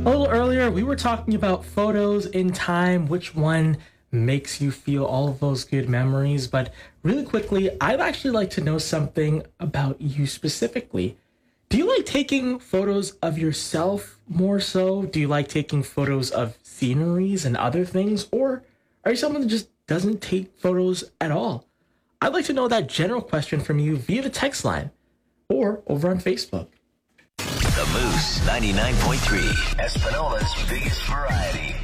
A little earlier, we were talking about photos in time, which one makes you feel all of those good memories. But really quickly, I'd actually like to know something about you specifically. Do you like taking photos of yourself more so? Do you like taking photos of sceneries and other things? Or are you someone that just doesn't take photos at all? I'd like to know that general question from you via the text line or over on Facebook. The Moose 99.3, Espanola's biggest variety.